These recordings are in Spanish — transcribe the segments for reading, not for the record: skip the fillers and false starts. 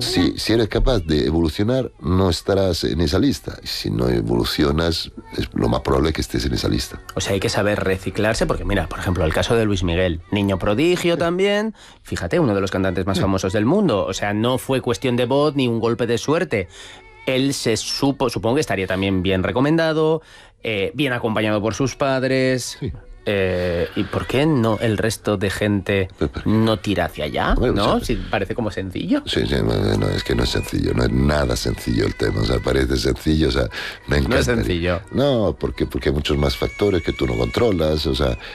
Si eres capaz de evolucionar, no estarás en esa lista. Y si no evolucionas, es lo más probable que estés en esa lista. O sea, hay que saber reciclarse, porque mira, por ejemplo, el caso de Luis Miguel, niño prodigio también, fíjate, uno de los cantantes más famosos del mundo. O sea, no fue cuestión de voz ni un golpe de suerte. Él supongo que estaría también bien recomendado, bien acompañado por sus padres. Sí. ¿Y por qué no el resto de gente no tira hacia allá? Bueno, ¿No? o sea, Si parece como sencillo. Sí, no, es que no es sencillo, no es nada sencillo el tema, o sea, parece sencillo, o sea, me encanta. No es sencillo. No, porque hay muchos más factores que tú no controlas, o sea,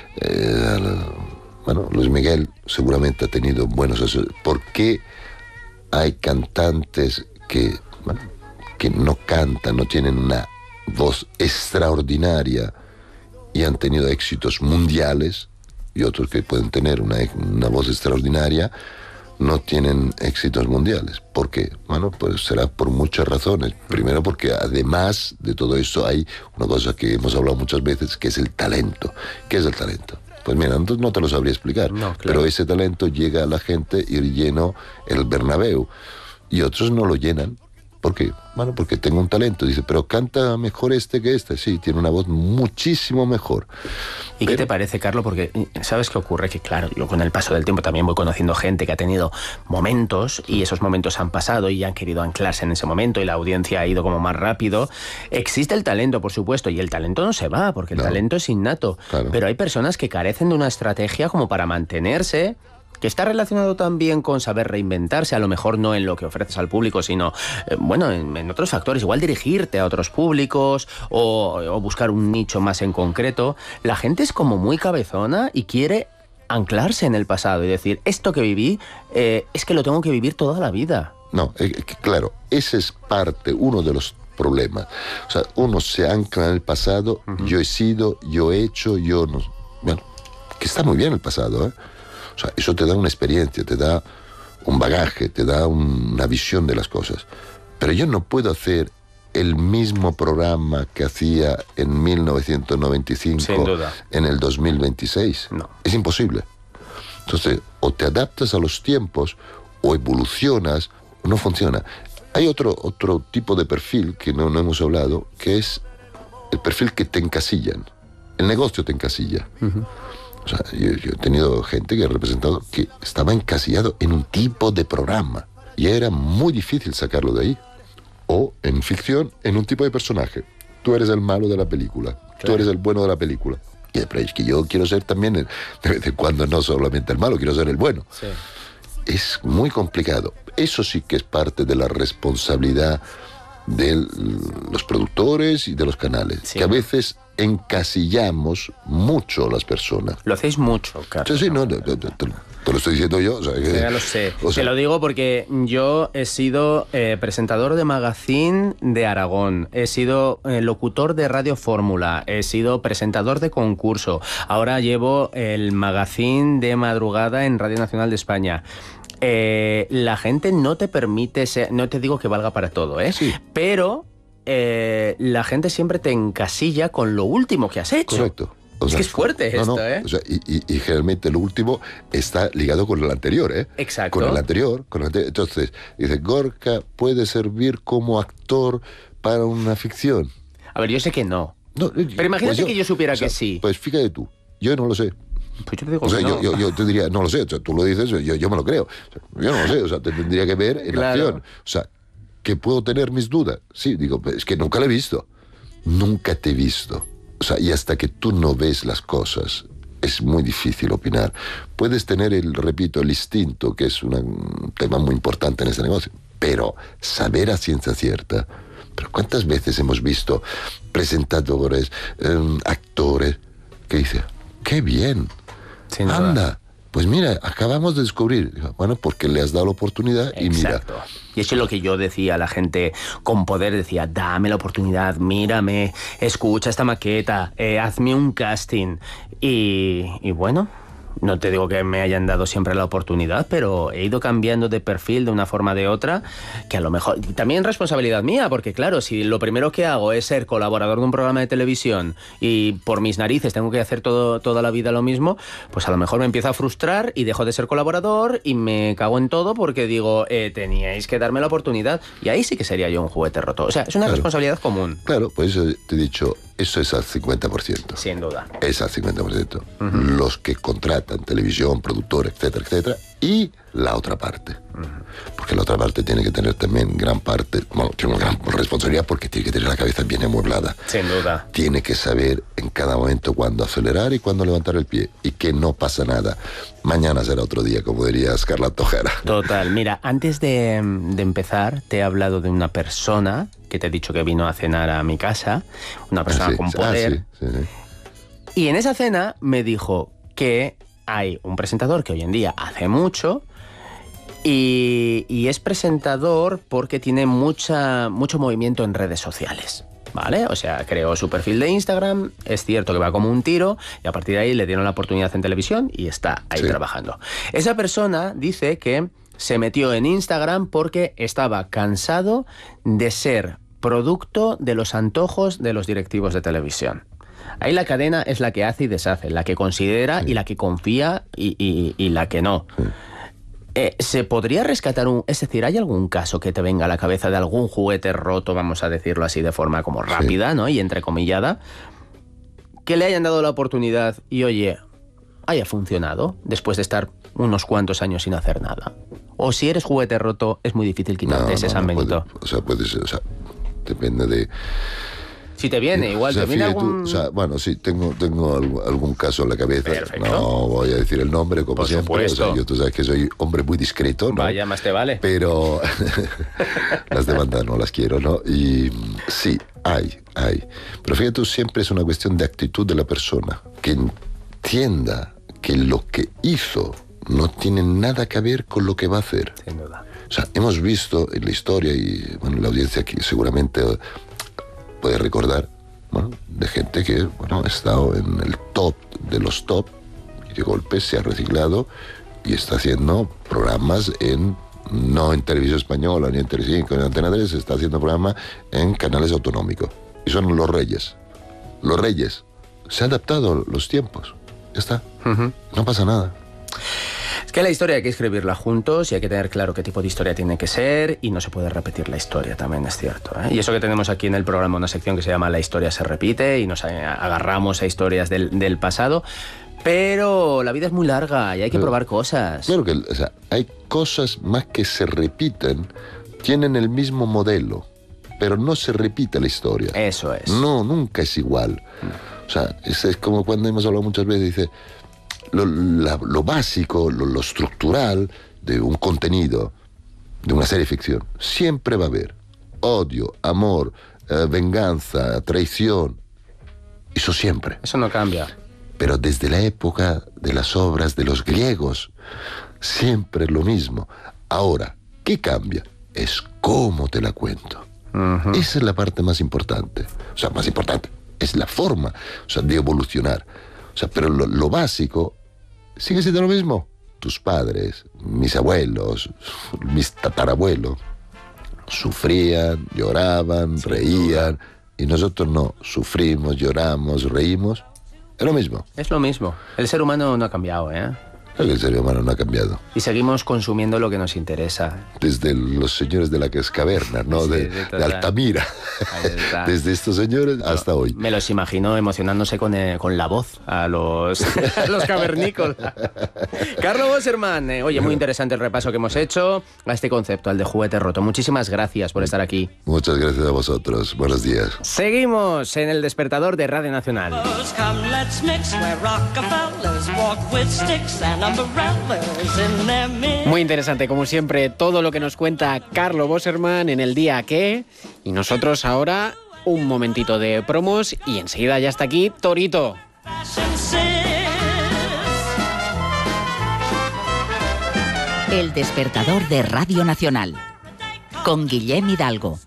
bueno, Luis Miguel seguramente ha tenido buenos asesores. ¿Por qué hay cantantes que no cantan, no tienen una voz extraordinaria y han tenido éxitos mundiales, y otros que pueden tener una voz extraordinaria, no tienen éxitos mundiales? ¿Por qué? Bueno, pues será por muchas razones. Primero porque además de todo eso hay una cosa que hemos hablado muchas veces, que es el talento. ¿Qué es el talento? Pues mira, entonces no te lo sabría explicar, no, claro. Pero ese talento llega a la gente y llena el Bernabéu, y otros no lo llenan. ¿Por qué? Bueno, porque tengo un talento. Dice, pero canta mejor que este. Sí, tiene una voz muchísimo mejor. ¿Y qué te parece, Carlos? Porque ¿sabes qué ocurre? Que claro, yo con el paso del tiempo también voy conociendo gente que ha tenido momentos y esos momentos han pasado y han querido anclarse en ese momento y la audiencia ha ido como más rápido. Existe el talento, por supuesto, y el talento no se va, porque el talento es innato. Claro. Pero hay personas que carecen de una estrategia como para mantenerse, que está relacionado también con saber reinventarse, a lo mejor no en lo que ofreces al público, sino, bueno, en otros factores, igual dirigirte a otros públicos o buscar un nicho más en concreto. La gente es como muy cabezona y quiere anclarse en el pasado y decir, esto que viví, es que lo tengo que vivir toda la vida. No, claro, ese es uno de los problemas. O sea, uno se ancla en el pasado, yo he sido, yo he hecho, yo no... Bueno, que está muy bien el pasado, ¿eh? O sea, eso te da una experiencia, te da un bagaje, te da una visión de las cosas. Pero yo no puedo hacer el mismo programa que hacía en 1995 Sin duda. en el 2026. No. Es imposible. Entonces, o te adaptas a los tiempos, o evolucionas, o no funciona. Hay otro tipo de perfil que no hemos hablado, que es el perfil que te encasillan. El negocio te encasilla. O sea, yo he tenido gente que ha representado que estaba encasillado en un tipo de programa y era muy difícil sacarlo de ahí. O en ficción, en un tipo de personaje. Tú eres el malo de la película, claro. Tú eres el bueno de la película. Y es que yo quiero ser también, de vez en cuando, no solamente el malo, quiero ser el bueno. Sí. Es muy complicado. Eso sí que es parte de la responsabilidad de los productores y de los canales, sí, que a veces encasillamos mucho a las personas. Lo hacéis mucho, Carlos. Sí, no, te lo estoy diciendo yo. O sea, que, ya lo sé. O sea, te lo digo porque yo he sido presentador de Magazine de Aragón, he sido locutor de Radio Fórmula, he sido presentador de concurso, ahora llevo el Magazine de madrugada en Radio Nacional de España. La gente no te permite ser, no te digo que valga para todo, sí. Pero la gente siempre te encasilla con lo último que has hecho. Correcto. Es que es fuerte esto, ¿eh? O sea, y generalmente lo último está ligado con el anterior, ¿eh? Exacto. Con el anterior. Entonces, dice, Gorka puede servir como actor para una ficción. A ver, yo sé que no. Pero imagínate que yo supiera que sí. Pues fíjate tú, yo no lo sé. Pues yo te digo o sea, que no. yo te diría, no lo sé, o sea, tú lo dices, yo me lo creo. O sea, yo no lo sé, o sea, te tendría que ver en acción. O sea, que puedo tener mis dudas. Sí, digo, es que nunca lo he visto. Nunca te he visto. O sea, y hasta que tú no ves las cosas, es muy difícil opinar. Puedes tener el instinto, que es un tema muy importante en este negocio, pero saber a ciencia cierta. Pero ¿cuántas veces hemos visto presentadores, actores, que dicen, qué bien, anda, pues mira, acabamos de descubrir. Bueno, porque le has dado la oportunidad y exacto. Mira. Y eso es lo que yo decía a la gente con poder, decía, dame la oportunidad, mírame, escucha esta maqueta, hazme un casting. Y bueno, No te digo que me hayan dado siempre la oportunidad, pero he ido cambiando de perfil de una forma o de otra, que a lo mejor... También responsabilidad mía, porque claro, si lo primero que hago es ser colaborador de un programa de televisión y por mis narices tengo que hacer toda la vida lo mismo, pues a lo mejor me empiezo a frustrar y dejo de ser colaborador y me cago en todo porque digo, teníais que darme la oportunidad. Y ahí sí que sería yo un juguete roto. O sea, es una responsabilidad común. Claro, por eso te he dicho, eso es al 50%. Sin duda. Es al 50%. Los que contratan televisión, productor, etcétera, etcétera, y la otra parte. Porque la otra parte tiene que tener también gran parte, bueno, tiene una gran responsabilidad porque tiene que tener la cabeza bien amueblada. Sin duda. Tiene que saber en cada momento cuándo acelerar y cuándo levantar el pie. Y que no pasa nada. Mañana será otro día, como diría Scarlett O'Hara. Total. Mira, antes de empezar, te he hablado de una persona que te he dicho que vino a cenar a mi casa, una persona con poder. Sí. Y en esa cena me dijo que hay un presentador que hoy en día hace mucho y es presentador porque tiene mucho movimiento en redes sociales, ¿vale? O sea, creó su perfil de Instagram, es cierto que va como un tiro y a partir de ahí le dieron la oportunidad en televisión y está ahí trabajando. Esa persona dice que se metió en Instagram porque estaba cansado de ser producto de los antojos de los directivos de televisión. Ahí la cadena es la que hace y deshace, la que considera y la que confía y la que no. ¿Se podría rescatar es decir, ¿hay algún caso que te venga a la cabeza de algún juguete roto, vamos a decirlo así de forma como rápida, ¿no? Y entrecomillada, que le hayan dado la oportunidad y, oye, haya funcionado después de estar unos cuantos años sin hacer nada? O si eres juguete roto, es muy difícil quitarte ese San Benito. Puede ser, depende de... Si te viene, igual te viene algún... bueno, sí, tengo algún caso en la cabeza. Perfecto. No voy a decir el nombre, como por siempre. Supuesto. Tú sabes que soy hombre muy discreto, ¿no? Vaya, más te vale. Pero las demandas no las quiero, ¿no? Y sí, hay. Pero fíjate tú, siempre es una cuestión de actitud de la persona. Que entienda que lo que hizo no tiene nada que ver con lo que va a hacer. Sin duda. O sea, hemos visto en la historia, y bueno, la audiencia aquí seguramente puede recordar, bueno, de gente que, bueno, ha estado en el top de los top y de golpe se ha reciclado y está haciendo programas no en Televisión Española, ni en Telecinco, ni en Antena 3, está haciendo programas en canales autonómicos. Y son los reyes. Los reyes. Se han adaptado a los tiempos. Ya está. No pasa nada. Es que la historia hay que escribirla juntos y hay que tener claro qué tipo de historia tiene que ser y no se puede repetir la historia, también es cierto, ¿eh? Y eso que tenemos aquí en el programa, una sección que se llama La historia se repite y nos agarramos a historias del pasado, pero la vida es muy larga y hay que probar cosas. Claro que hay cosas más que se repiten, tienen el mismo modelo, pero no se repite la historia. Eso es. No, nunca es igual. O sea, es como cuando hemos hablado muchas veces, dice... Lo básico, lo estructural de un contenido, de una serie de ficción, siempre va a haber odio, amor, venganza, traición. Eso siempre. Eso no cambia. Pero desde la época de las obras de los griegos, siempre lo mismo. Ahora, ¿qué cambia? Es cómo te la cuento. Esa es la parte más importante. O sea, más importante, es la forma, o sea, de evolucionar. O sea, pero lo básico sigue siendo lo mismo. Tus padres, mis abuelos, mis tatarabuelos, sufrían, lloraban, reían, y nosotros no, sufrimos, lloramos, reímos. Es lo mismo. Es lo mismo. El ser humano no ha cambiado, ¿eh? El ser humano no ha cambiado. Y seguimos consumiendo lo que nos interesa. Desde los señores de la caverna, ¿no? Sí, de Altamira. Desde estos señores hasta hoy. Me los imagino emocionándose con la voz a los cavernícolas. Carlo Boserman, oye, muy interesante el repaso que hemos hecho a este concepto, al de juguete roto. Muchísimas gracias por estar aquí. Muchas gracias a vosotros. Buenos días. Seguimos en el despertador de Radio Nacional. Muy interesante, como siempre, todo lo que nos cuenta Carlo Boserman en el día que... Y nosotros ahora un momentito de promos y enseguida ya está aquí Torito. El despertador de Radio Nacional, con Guillem Hidalgo.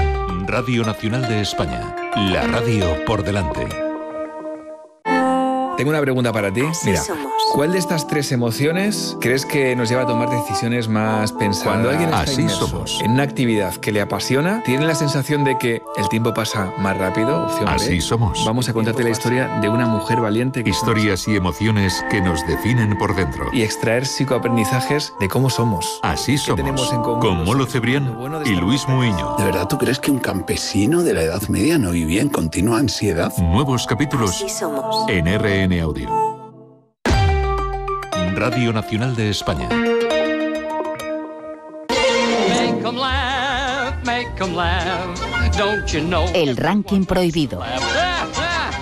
Radio Nacional de España, la radio por delante. tengo una pregunta para ti. Mira, ¿cuál de estas 3 emociones crees que nos lleva a tomar decisiones más pensadas? Cuando alguien está inmerso en una actividad que le apasiona, tiene la sensación de que el tiempo pasa más rápido. Opción Así B. somos. Vamos a contarte la historia de una mujer valiente. Historias y emociones que nos definen por dentro. Y extraer psicoaprendizajes de cómo somos. Así somos. Tenemos en común Con los Molo seres Cebrián humanos. y Luis Muiño. ¿De verdad tú crees que un campesino de la Edad Media no vivía en continua ansiedad? Nuevos capítulos en RN Audio. Radio Nacional de España. El ranking prohibido.